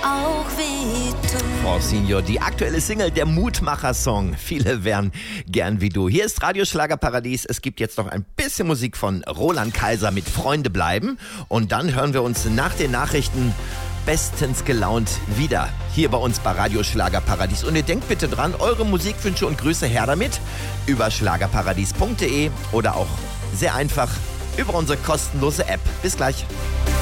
auch wehtun. Frau Senior, die aktuelle Single, der Mutmacher-Song. Viele wären gern wie du. Hier ist Radio Schlagerparadies. Es gibt jetzt noch ein bisschen Musik von Roland Kaiser mit Freunde bleiben. Und dann hören wir uns nach den Nachrichten bestens gelaunt wieder hier bei uns bei Radio Schlagerparadies. Und ihr denkt bitte dran, eure Musikwünsche und Grüße her damit über schlagerparadies.de oder auch sehr einfach über unsere kostenlose App. Bis gleich.